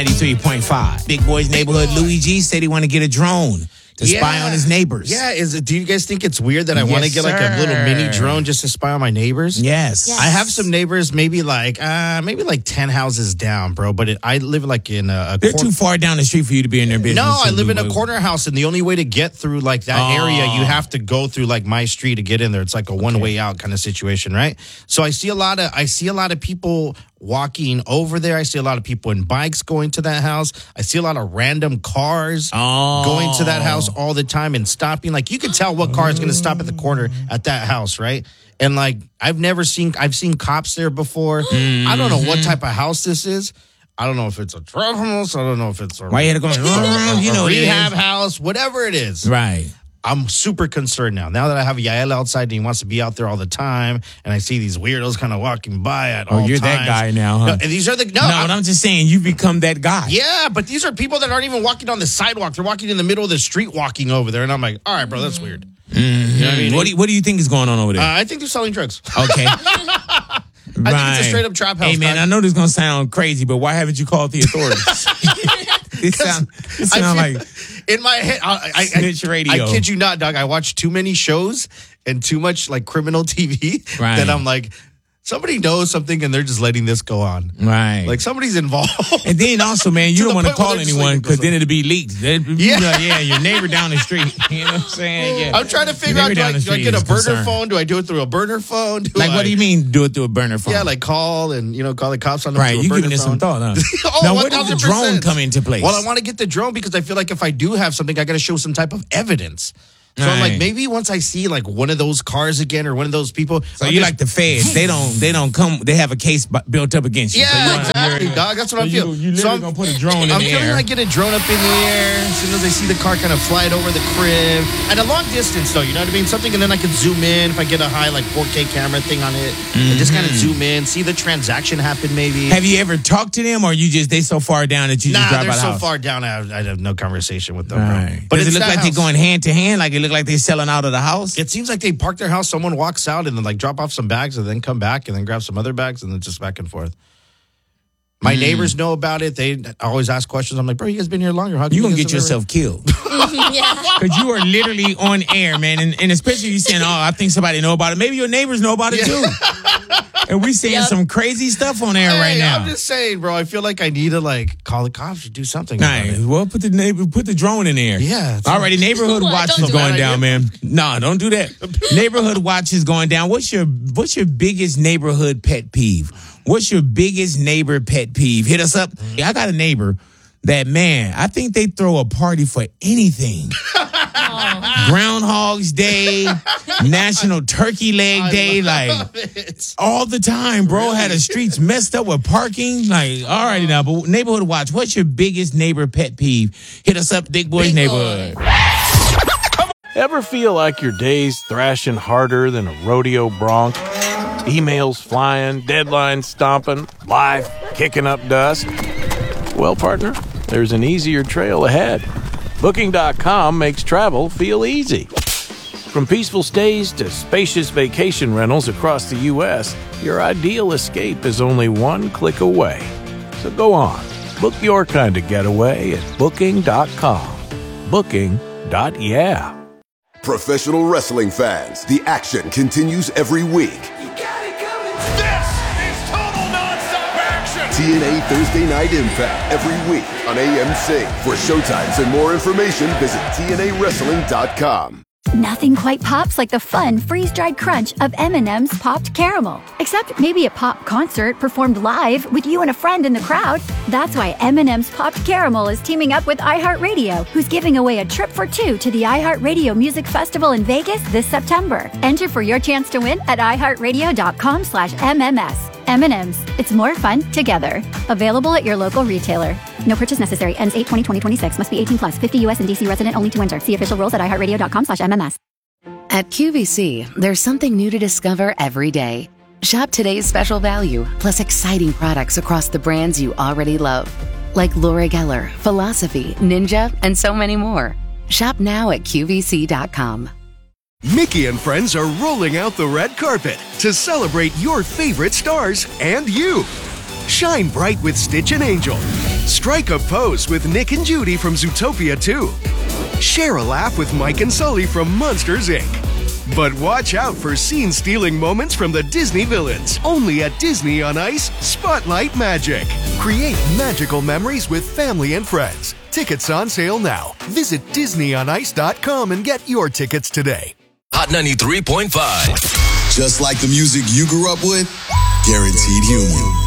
93.5. Big Boy's Neighborhood. Louis G said he want to get a drone to spy on his neighbors. Yeah, do you guys think it's weird that I want to get like a little mini drone just to spy on my neighbors? Yes. I have some neighbors maybe like 10 houses down, bro, but I live like in a They're too far down the street for you to be in their business. No, I live in a corner house, and the only way to get through like that area, you have to go through like my street to get in there. It's like a one-way out kind of situation, right? So I see a lot of people walking over there. I see a lot of people in bikes going to that house. I see a lot of random cars going to that house all the time and stopping. Like, you can tell what car is going to stop at the corner at that house, right? And like, I've seen cops there before. I don't know what type of house this is. I don't know if it's a drug house. I don't know if it's a rehab house, whatever it is. Right. I'm super concerned now. Now that I have Yael outside and he wants to be out there all the time, and I see these weirdos kind of walking by at all times. Oh, you're that guy now, huh? No, these are I'm just saying, you've become that guy. Yeah, but these are people that aren't even walking on the sidewalk. They're walking in the middle of the street, walking over there, and I'm like, all right, bro, that's weird. Mm-hmm. You know what I mean? What do you think is going on over there? I think they're selling drugs. Okay. I think it's a straight up trap house. Hey, man, I know this is going to sound crazy, but why haven't you called the authorities? It sound like in my head, Snitch Radio. I kid you not, dog. I watch too many shows and too much like criminal TV that I'm like, somebody knows something and they're just letting this go on. Right. Like, somebody's involved. And then also, man, you don't want to call anyone because then it'll be leaked. Yeah, your neighbor down the street. You know what I'm saying? Yeah. I'm trying to figure out, do I get a burner phone? Do I do it through a burner phone? What do you mean do it through a burner phone? Yeah, like call the cops on the right, you're giving it some thought, huh? Now, where does the drone come into place? Well, I want to get the drone because I feel like if I do have something, I got to show some type of evidence. So I'm like, maybe once I see like one of those cars again or one of those people. So you like the feds? They don't come. They have a case built up against you. Yeah, so exactly, dog. That's what I feel. You literally gonna put a drone in the air. I'm feeling like get a drone up in the air as soon as I see the car kind of fly it over the crib at a long distance, though. You know what I mean? Something, and then I can zoom in if I get a high like 4K camera thing on it. And just kind of zoom in, see the transaction happen. Maybe. Have you ever talked to them, or they so far down that you just drive by the house? They're so far down. I have no conversation with them. Right. But does it look like they're going hand to hand? Like it look like they're selling out of the house? It seems like they park their house, someone walks out and then like drop off some bags and then come back and then grab some other bags and then just back and forth. My neighbors know about it. They always ask questions. I'm like, bro, you guys been here longer. How you gonna get yourself killed. Because you are literally on air, man. And especially you saying, I think somebody know about it. Maybe your neighbors know about it too. And we seeing some crazy stuff on air right now. I'm just saying, bro, I feel like I need to like call the cops or do something. Nice. Well, put the drone in there. Yeah. Alrighty, neighborhood watch is going down, man. No, don't do that. Neighborhood watch is going down. What's your biggest neighborhood pet peeve? What's your biggest neighbor pet peeve? Hit us up. I got a neighbor that, man, I think they throw a party for anything. Groundhog's Day, National Turkey Leg Day, all the time, bro. Had the streets messed up with parking. Like, all righty now, but neighborhood watch, what's your biggest neighbor pet peeve? Hit us up, Dick Boy's Neighborhood. Ever feel like your day's thrashing harder than a rodeo bronc? Emails flying, deadlines stomping, life kicking up dust? Well, partner, there's an easier trail ahead. Booking.com makes travel feel easy. From peaceful stays to spacious vacation rentals across the U.S., your ideal escape is only one click away. So go on, book your kind of getaway at Booking.com. Booking.yeah. Professional wrestling fans, the action continues every week. This is total nonstop action! TNA Thursday Night Impact every week on AMC. For showtimes and more information, visit TNAWrestling.com. Nothing quite pops like the fun freeze-dried crunch of M&M's Popped Caramel. Except maybe a pop concert performed live with you and a friend in the crowd. That's why M&M's Popped Caramel is teaming up with iHeartRadio, who's giving away a trip for two to the iHeartRadio Music Festival in Vegas this September. Enter for your chance to win at iHeartRadio.com/MMS. M&M's. It's more fun together. Available at your local retailer. No purchase necessary. Ends 8/20/2026. Must be 18 plus. 50 U.S. and D.C. resident only to enter. See official rules at iHeartRadio.com/MMS. At QVC, there's something new to discover every day. Shop today's special value, plus exciting products across the brands you already love. Like Laura Geller, Philosophy, Ninja, and so many more. Shop now at QVC.com. Mickey and friends are rolling out the red carpet to celebrate your favorite stars and you. Shine bright with Stitch and Angel. Strike a pose with Nick and Judy from Zootopia 2. Share a laugh with Mike and Sully from Monsters, Inc. But watch out for scene-stealing moments from the Disney villains. Only at Disney on Ice Spotlight Magic. Create magical memories with family and friends. Tickets on sale now. Visit DisneyOnIce.com and get your tickets today. Hot 93.5. Just like the music you grew up with, guaranteed humor.